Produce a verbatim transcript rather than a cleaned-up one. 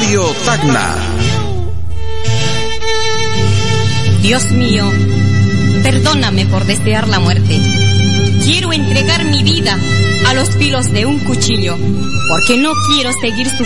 Radio Tacna. Dios mío, perdóname por desear la muerte. Quiero entregar mi vida a los filos de un cuchillo, porque no quiero seguir sufriendo.